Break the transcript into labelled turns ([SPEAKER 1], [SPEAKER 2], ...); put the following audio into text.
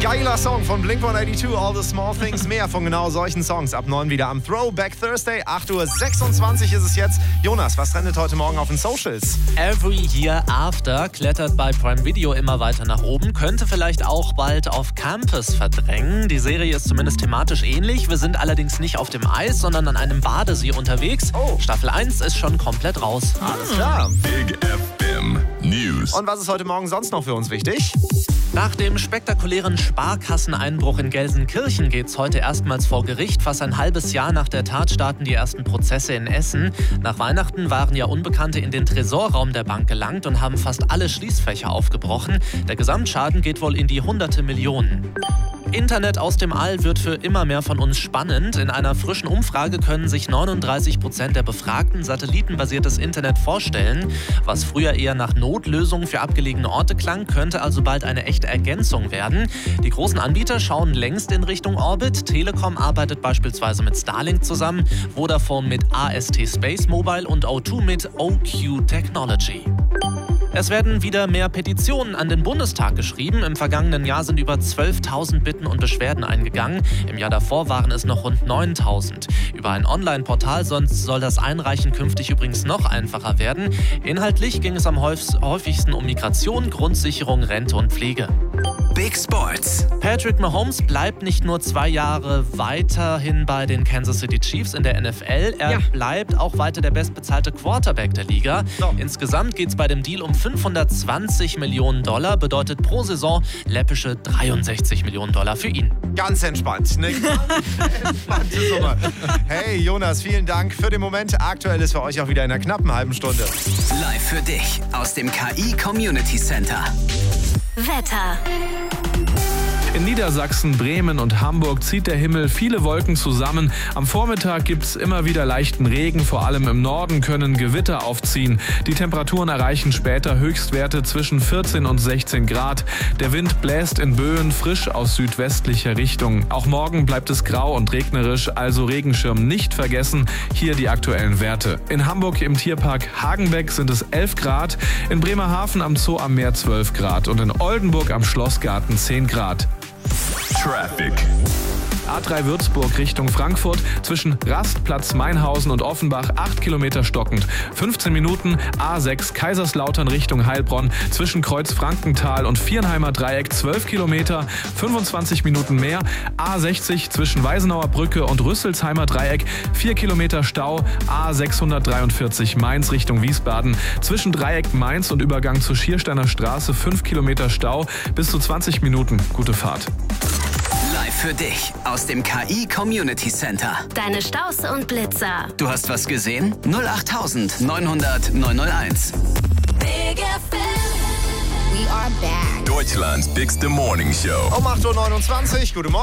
[SPEAKER 1] Geiler Song von Blink-182, All the Small Things. Mehr von genau solchen Songs ab 9 wieder am Throwback Thursday. 8:26 Uhr ist es jetzt. Jonas, was trendet heute Morgen auf den Socials?
[SPEAKER 2] Every Year After klettert bei Prime Video immer weiter nach oben, könnte vielleicht auch bald auf Campus verdrängen. Die Serie ist zumindest thematisch ähnlich. Wir sind allerdings nicht auf dem Eis, sondern an einem Badesee unterwegs. Staffel 1 ist schon komplett raus.
[SPEAKER 1] Alles klar.
[SPEAKER 3] Big FM News.
[SPEAKER 1] Und was ist heute Morgen sonst noch für uns wichtig?
[SPEAKER 2] Nach dem spektakulären Sparkasseneinbruch in Gelsenkirchen geht's heute erstmals vor Gericht. Fast ein halbes Jahr nach der Tat starten die ersten Prozesse in Essen. Nach Weihnachten waren ja Unbekannte in den Tresorraum der Bank gelangt und haben fast alle Schließfächer aufgebrochen. Der Gesamtschaden geht wohl in die hunderte Millionen. Internet aus dem All wird für immer mehr von uns spannend. In einer frischen Umfrage können sich 39% der Befragten satellitenbasiertes Internet vorstellen. Was früher eher nach Notlösungen für abgelegene Orte klang, könnte also bald eine echte Ergänzung werden. Die großen Anbieter schauen längst in Richtung Orbit. Telekom arbeitet beispielsweise mit Starlink zusammen, Vodafone mit AST Space Mobile und O2 mit OQ Technology. Es werden wieder mehr Petitionen an den Bundestag geschrieben. Im vergangenen Jahr sind über 12.000 Bitten und Beschwerden eingegangen. Im Jahr davor waren es noch rund 9.000. Über ein Online-Portal sonst soll das Einreichen künftig übrigens noch einfacher werden. Inhaltlich ging es am häufigsten um Migration, Grundsicherung, Rente und Pflege.
[SPEAKER 4] Big Sports.
[SPEAKER 2] Patrick Mahomes bleibt nicht nur 2 Jahre weiterhin bei den Kansas City Chiefs in der NFL. Er bleibt auch weiter der bestbezahlte Quarterback der Liga. Insgesamt geht es bei dem Deal um $520 Millionen, bedeutet pro Saison läppische $63 Millionen für ihn.
[SPEAKER 1] Ganz entspannt. Eine ganz entspannte Summe. Hey Jonas, vielen Dank für den Moment. Aktuell ist für euch auch wieder in einer knappen halben Stunde.
[SPEAKER 4] Live für dich aus dem KI Community Center.
[SPEAKER 5] Wetter.
[SPEAKER 6] In Niedersachsen, Bremen und Hamburg zieht der Himmel viele Wolken zusammen. Am Vormittag gibt es immer wieder leichten Regen, vor allem im Norden können Gewitter aufziehen. Die Temperaturen erreichen später Höchstwerte zwischen 14 und 16 Grad. Der Wind bläst in Böen frisch aus südwestlicher Richtung. Auch morgen bleibt es grau und regnerisch, also Regenschirm nicht vergessen. Hier die aktuellen Werte. In Hamburg im Tierpark Hagenbeck sind es 11 Grad, in Bremerhaven am Zoo am Meer 12 Grad und in Oldenburg am Schlossgarten 10 Grad.
[SPEAKER 3] Traffic.
[SPEAKER 6] A3 Würzburg Richtung Frankfurt zwischen Rastplatz Mainhausen und Offenbach 8 Kilometer stockend. 15 Minuten. A6 Kaiserslautern Richtung Heilbronn zwischen Kreuz Frankenthal und Viernheimer Dreieck 12 Kilometer. 25 Minuten mehr. A60 zwischen Weisenauer Brücke und Rüsselsheimer Dreieck 4 Kilometer Stau. A643 Mainz Richtung Wiesbaden zwischen Dreieck Mainz und Übergang zur Schiersteiner Straße 5 Kilometer Stau bis zu 20 Minuten. Gute Fahrt.
[SPEAKER 4] Live für dich aus dem KI Community Center.
[SPEAKER 5] Deine Staus und Blitzer.
[SPEAKER 4] Du hast was gesehen? 08900 901.
[SPEAKER 5] Big FM. We are back.
[SPEAKER 3] Deutschlands bigste Morning Show.
[SPEAKER 1] Um 8:29 Uhr. Guten Morgen.